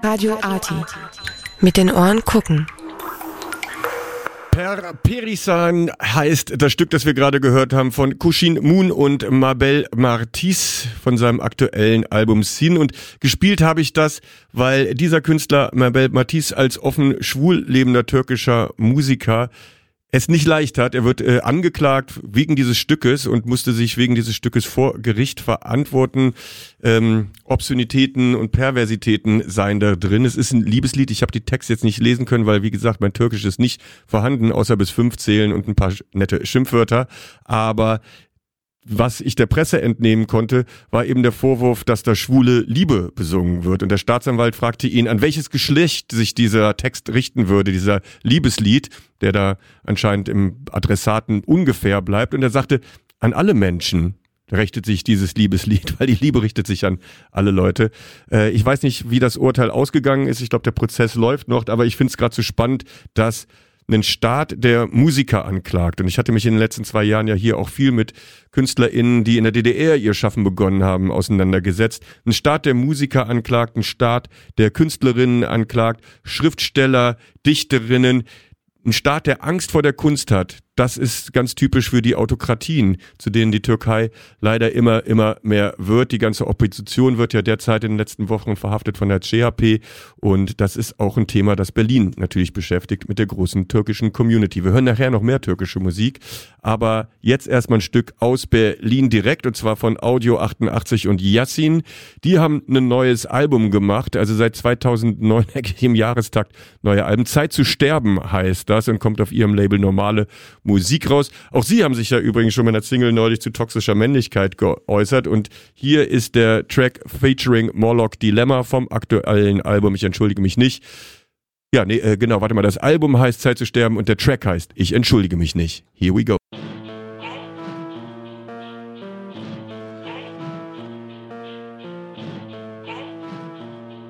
Radio Arty. Mit den Ohren gucken. Per Perisan heißt das Stück, das wir gerade gehört haben, von Kushin Moon und Mabel Martis von seinem aktuellen Album Sin. Und gespielt habe ich das, weil dieser Künstler Mabel Martis als offen schwul lebender türkischer Musiker es nicht leicht hat. Er wird angeklagt wegen dieses Stückes und musste sich wegen dieses Stückes vor Gericht verantworten. Obszönitäten und Perversitäten seien da drin. Es ist ein Liebeslied. Ich habe die Texte jetzt nicht lesen können, weil, wie gesagt, mein Türkisch ist nicht vorhanden, außer bis 5 zählen und ein paar nette Schimpfwörter. Aber was ich der Presse entnehmen konnte, war eben der Vorwurf, dass da schwule Liebe besungen wird. Und der Staatsanwalt fragte ihn, an welches Geschlecht sich dieser Text richten würde, dieser Liebeslied, der da anscheinend im Adressaten ungefähr bleibt. Und er sagte, an alle Menschen richtet sich dieses Liebeslied, weil die Liebe richtet sich an alle Leute. Ich weiß nicht, wie das Urteil ausgegangen ist. Ich glaube, der Prozess läuft noch, aber ich finde es gerade so spannend, dass einen Staat, der Musiker anklagt. Und ich hatte mich in den letzten 2 Jahren ja hier auch viel mit KünstlerInnen, die in der DDR ihr Schaffen begonnen haben, auseinandergesetzt. Ein Staat, der Musiker anklagt, ein Staat, der Künstlerinnen anklagt, Schriftsteller, Dichterinnen. Ein Staat, der Angst vor der Kunst hat, das ist ganz typisch für die Autokratien, zu denen die Türkei leider immer mehr wird. Die ganze Opposition wird ja derzeit in den letzten Wochen verhaftet von der CHP und das ist auch ein Thema, das Berlin natürlich beschäftigt mit der großen türkischen Community. Wir hören nachher noch mehr türkische Musik, aber jetzt erstmal ein Stück aus Berlin direkt und zwar von Audio 88 und Yassin. Die haben ein neues Album gemacht, also seit 2009 im Jahrestakt neue Alben. Zeit zu sterben heißt das und kommt auf ihrem Label Normale Musik raus. Auch sie haben sich ja übrigens schon mit einer Single neulich zu toxischer Männlichkeit geäußert und hier ist der Track featuring Morlock Dilemma vom aktuellen Album Ich entschuldige mich nicht. Ja, das Album heißt Zeit zu sterben und der Track heißt Ich entschuldige mich nicht. Here we go.